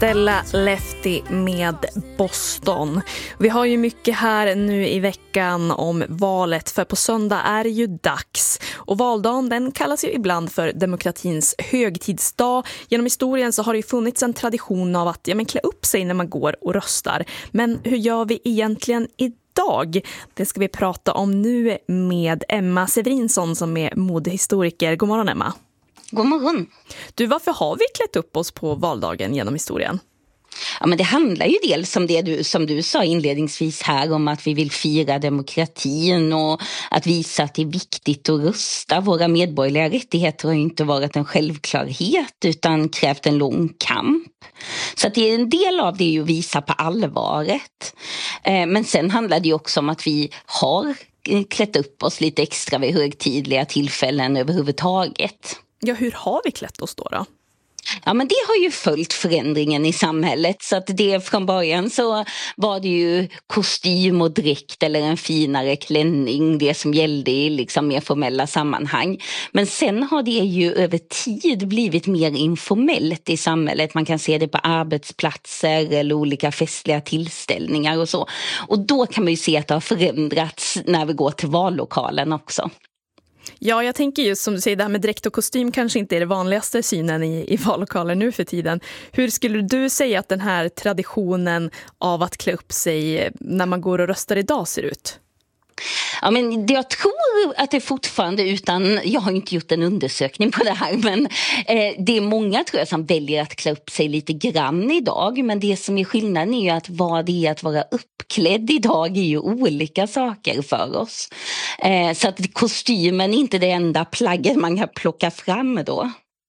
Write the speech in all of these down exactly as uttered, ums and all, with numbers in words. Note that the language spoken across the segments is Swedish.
Stella Lefty med Boston. Vi har ju mycket här nu i veckan om valet, för på söndag är det ju dags. Och valdagen, den kallas ju ibland för demokratins högtidsdag. Genom historien så har det ju funnits en tradition av att ja, men klä upp sig när man går och röstar. Men hur gör vi egentligen idag? Det ska vi prata om nu med Emma Severinsson som är modehistoriker. God morgon, Emma. God morgon. Du, varför har vi klätt upp oss på valdagen genom historien? Ja, men det handlar ju dels om det du, som du sa inledningsvis här, om att vi vill fira demokratin och att visa att det är viktigt att rösta. Våra medborgerliga rättigheter har ju inte varit en självklarhet utan krävt en lång kamp. Så att det är en del av det att visa på allvaret. Eh, men sen handlar det ju också om att vi har klätt upp oss lite extra vid högtidliga tillfällen överhuvudtaget. Ja, hur har vi klätt oss då då? Ja, men det har ju följt förändringen i samhället, så att det från början så var det ju kostym och dräkt eller en finare klänning, det som gällde i liksom mer formella sammanhang. Men sen har det ju över tid blivit mer informellt i samhället. Man kan se det på arbetsplatser eller olika festliga tillställningar och så. Och då kan man ju se att det har förändrats när vi går till vallokalen också. Ja, jag tänker just som du säger, det här med dräkt och kostym kanske inte är det vanligaste synen i, i vallokaler nu för tiden. Hur skulle du säga att den här traditionen av att klä upp sig när man går och röstar idag ser ut? Ja, men jag tror att det fortfarande, utan jag har inte gjort en undersökning på det här, men eh, det är många tror jag som väljer att klä upp sig lite grann idag, men det som är skillnaden är ju att vad det är att vara uppklädd idag är ju olika saker för oss. Eh, så att kostymen är inte det enda plagget man kan plocka fram då.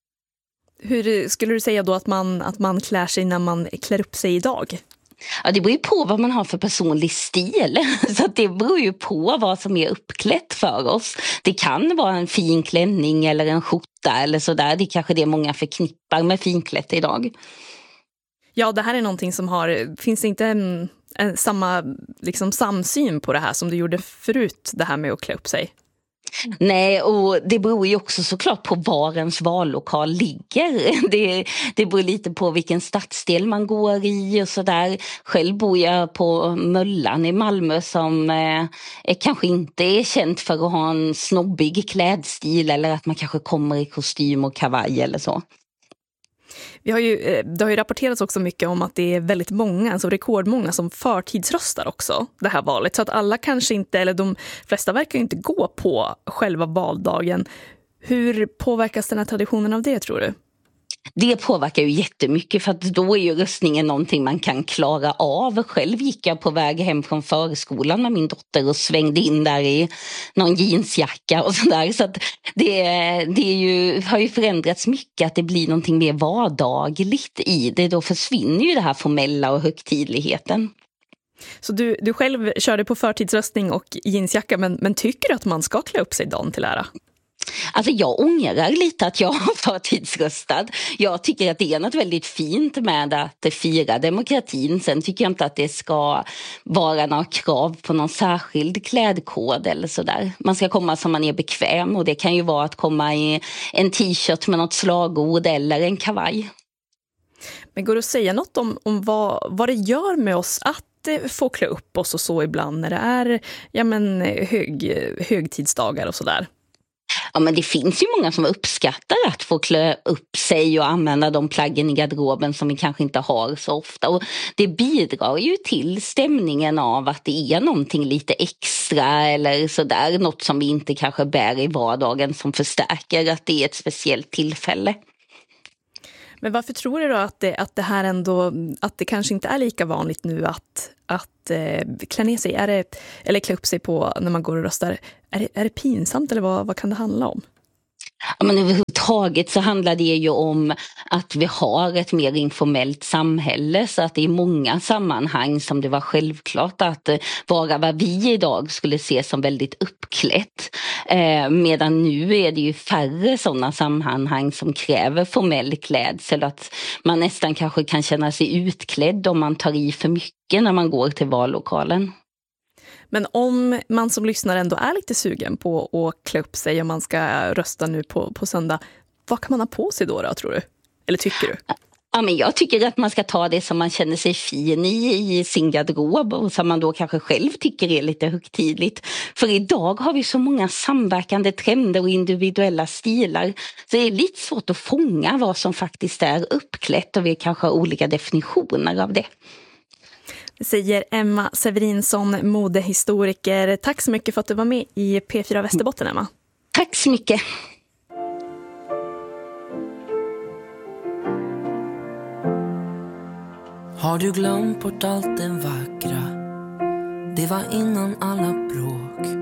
Hur skulle du säga då att man, att man klär sig när man klär upp sig idag? Ja, det beror ju på vad man har för personlig stil. Så att det beror ju på vad som är uppklätt för oss. Det kan vara en fin klänning eller en skjorta eller sådär. Det är kanske det många förknippar med finklätt idag. Ja, det här är någonting som har... Finns det inte en, en, samma liksom, samsyn på det här som du gjorde förut, det här med att klä upp sig? Nej, och det beror ju också såklart på var ens vallokal ligger. Det, det beror lite på vilken stadsdel man går i och sådär. Själv bor jag på Möllan i Malmö som eh, kanske inte är känt för att ha en snobbig klädstil eller att man kanske kommer i kostym och kavaj eller så. Vi har ju, det har ju rapporterats också mycket om att det är väldigt många, alltså rekordmånga som förtidsröstar också det här valet. Så att alla kanske inte, eller de flesta verkar ju inte gå på själva valdagen. Hur påverkas den här traditionen av det, tror du? Det påverkar ju jättemycket, för att då är ju röstningen någonting man kan klara av. Själv gick jag på väg hem från förskolan med min dotter och svängde in där i någon jeansjacka och sådär. Så att det, det är ju, har ju förändrats mycket, att det blir någonting mer vardagligt i det. Då försvinner ju det här formella och högtidligheten. Så du, du själv körde på förtidsröstning och jeansjacka, men, men tycker du att man ska klä upp sig dagen till ära? Alltså jag ångrar lite att jag har förtidsröstat. Jag tycker att det är något väldigt fint med att fira demokratin. Sen tycker jag inte att det ska vara några krav på någon särskild klädkod eller sådär. Man ska komma som man är bekväm, och det kan ju vara att komma i en t-shirt med något slagord eller en kavaj. Men går det att säga något om, om vad, vad det gör med oss att få klä upp oss och så ibland när det är ja, men, hög, högtidsdagar och sådär? Ja, men det finns ju många som uppskattar att få klä upp sig och använda de plaggen i garderoben som vi kanske inte har så ofta. Och det bidrar ju till stämningen av att det är någonting lite extra eller sådär. Något som vi inte kanske bär i vardagen som förstärker att det är ett speciellt tillfälle. Men varför tror du då att det, att det här ändå, att det kanske inte är lika vanligt nu att, att eh, klä ner sig, är det, eller klä upp sig på när man går och röstar? Är det, är det pinsamt eller vad, vad kan det handla om? Ja, men överhuvudtaget så handlar det ju om att vi har ett mer informellt samhälle, så att det är många sammanhang som det var självklart att vara vad vi idag skulle se som väldigt uppklätt. Eh, medan nu är det ju färre sådana sammanhang som kräver formell klädsel, att man nästan kanske kan känna sig utklädd om man tar i för mycket när man går till vallokalen. Men om man som lyssnar ändå är lite sugen på att klä upp sig om man ska rösta nu på, på söndag, vad kan man ha på sig då, då tror du? Eller tycker du? Ja, men jag tycker att man ska ta det som man känner sig fin i, i sin garderob och som man då kanske själv tycker är lite högtidligt. För idag har vi så många samverkande trender och individuella stilar så det är lite svårt att fånga vad som faktiskt är uppklätt och vi kanske har olika definitioner av det. Det säger Emma Severinsson, modehistoriker. Tack så mycket för att du var med i P fyra Västerbotten, Emma. Tack så mycket. Har du glömt bort allt det vackra? Det var innan alla bråk.